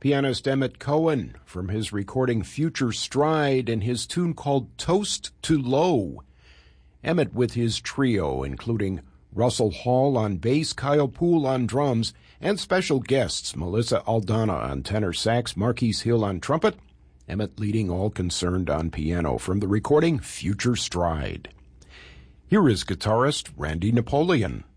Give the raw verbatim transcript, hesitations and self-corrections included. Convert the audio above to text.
pianist Emmett Cohen from his recording Future Stride and his tune called Toast to Low. Emmett with his trio, including Russell Hall on bass, Kyle Poole on drums, and special guests Melissa Aldana on tenor sax, Marquise Hill on trumpet, Emmett leading all concerned on piano from the recording Future Stride. Here is guitarist Randy Napoleon.